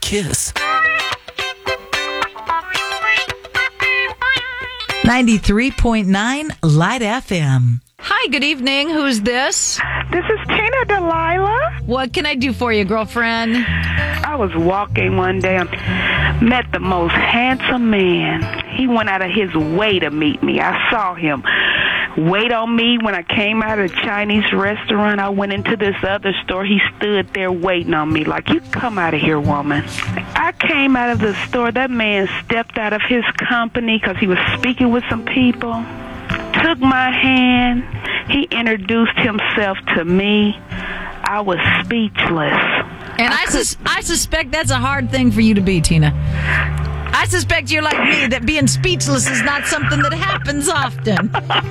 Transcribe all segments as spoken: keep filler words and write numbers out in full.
Kiss. ninety-three point nine Light F M. Hi, good evening. Who's this? This is Tina Delilah. What can I do for you, girlfriend? I was walking one day and met the most handsome man. He went out of his way to meet me. I saw him wait on me when I came out of the Chinese restaurant. I went into this other store. He stood there waiting on me like, you come out of here, woman. I came out of the store. That man stepped out of his company because he was speaking with some people, took my hand. He introduced himself to me. I was speechless. And I, I, sus- I suspect that's a hard thing for you to be, Tina. I suspect you're like me, that being speechless is not something that happens often.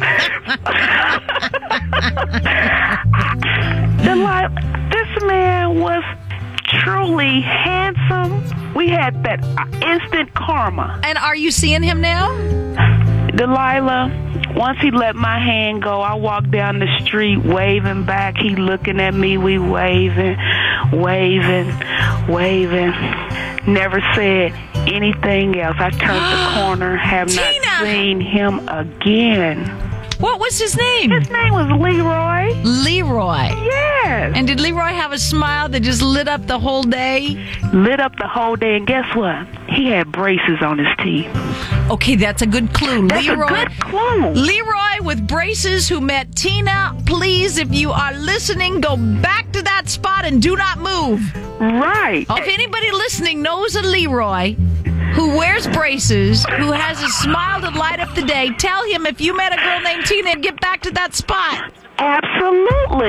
Delilah, this man was truly handsome. We had that instant karma. And are you seeing him now? Delilah, once he let my hand go, I walked down the street waving back. He looking at me, we waving, waving, waving. Never said anything else. I turned the corner, have Tina! not seen him again. What was his name? His name was Leroy. Leroy. Yes. And did Leroy have a smile that just lit up the whole day? Lit up the whole day, and guess what? He had braces on his teeth. Okay, that's a good clue. That's Leroy. a good clue. Leroy with braces who met Tina. Please, if you are listening, go back to that spot and do not move. Right. If anybody listening knows a Leroy who wears braces, who has a smile to light up the day, tell him if you met a girl named Tina and get back to that spot. Absolutely.